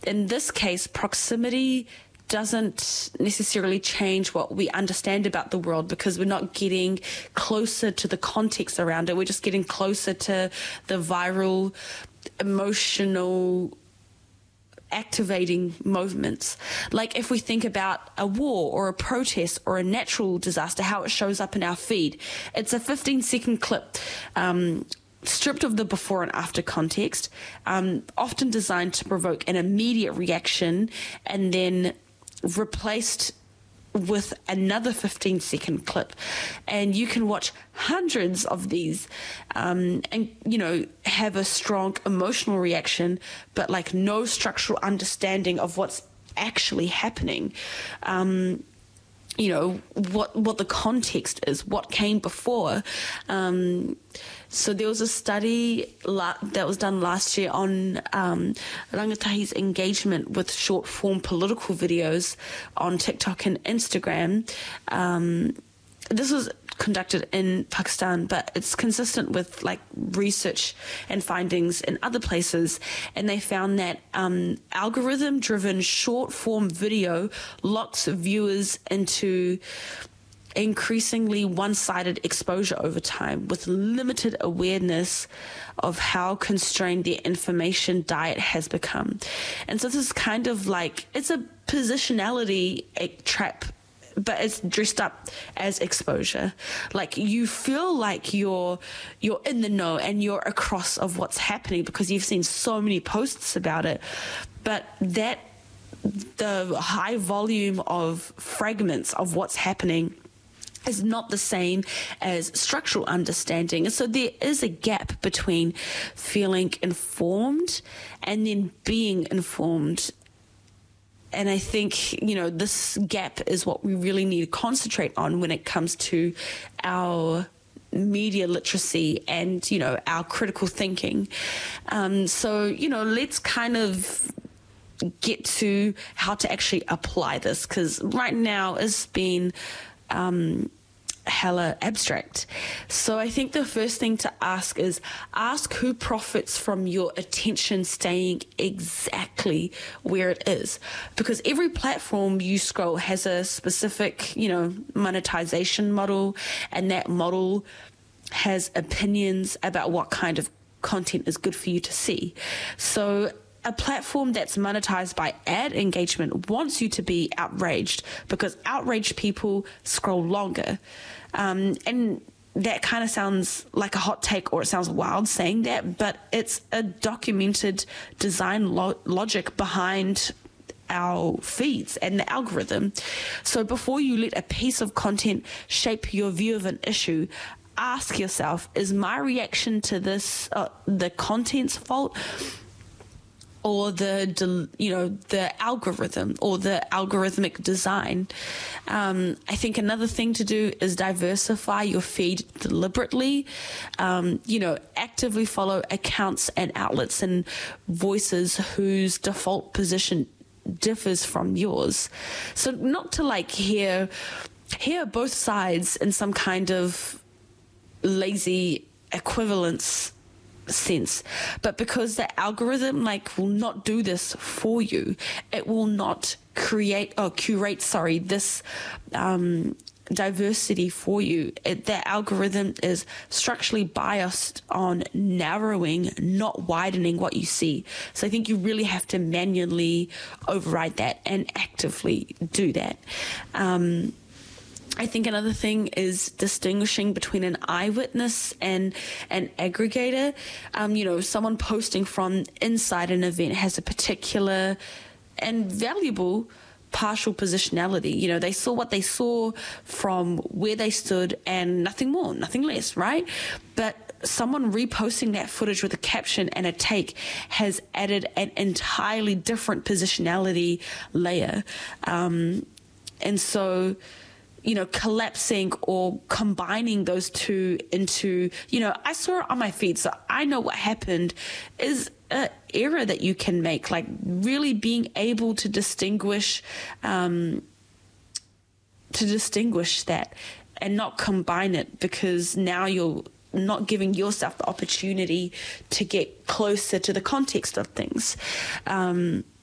in this case, proximity doesn't necessarily change what we understand about the world, because we're not getting closer to the context around it. We're just getting closer to the viral, emotional, activating movements. Like if we think about a war or a protest or a natural disaster, how it shows up in our feed. It's a 15-second clip, stripped of the before and after context, often designed to provoke an immediate reaction, and then replaced with another 15-second clip. And you can watch hundreds of these and, you know, have a strong emotional reaction, but like no structural understanding of what's actually happening. You know, what the context is, what came before. So there was a study that was done last year on rangatahi's engagement with short-form political videos on TikTok and Instagram. This was conducted in Pakistan, but it's consistent with like research and findings in other places. And they found that algorithm-driven short-form video locks viewers into increasingly one-sided exposure over time, with limited awareness of how constrained their information diet has become. And so this is kind of like, it's a positionality trap, but it's dressed up as exposure. Like you feel like you're in the know and you're across of what's happening because you've seen so many posts about it. But the high volume of fragments of what's happening is not the same as structural understanding. And so there is a gap between feeling informed and then being informed. And I think, you know, this gap is what we really need to concentrate on when it comes to our media literacy and, you know, our critical thinking. So, you know, let's kind of get to how to actually apply this, because right now it's been hella abstract. So I think the first thing to ask is who profits from your attention staying exactly where it is, because every platform you scroll has a specific, you know, monetization model, and that model has opinions about what kind of content is good for you to see. So a platform that's monetized by ad engagement wants you to be outraged, because outraged people scroll longer. And that kind of sounds like a hot take, or it sounds wild saying that, but it's a documented design logic behind our feeds and the algorithm. So before you let a piece of content shape your view of an issue, ask yourself, is my reaction to this the content's fault, or the algorithm or the algorithmic design? I think another thing to do is diversify your feed deliberately. Actively follow accounts and outlets and voices whose default position differs from yours. So not to like hear both sides in some kind of lazy equivalence sense, but because the algorithm will not do this for you. It will not curate this diversity for you. The algorithm is structurally biased on narrowing, not widening what you see. So I think you really have to manually override that and actively do that. I think another thing is distinguishing between an eyewitness and an aggregator. Someone posting from inside an event has a particular and valuable partial positionality. They saw what they saw from where they stood and nothing more, nothing less, right? But someone reposting that footage with a caption and a take has added an entirely different positionality layer. And so collapsing or combining those two into, I saw it on my feed, so I know what happened, is an error that you can make. Like really being able to distinguish that and not combine it, because now you're not giving yourself the opportunity to get closer to the context of things.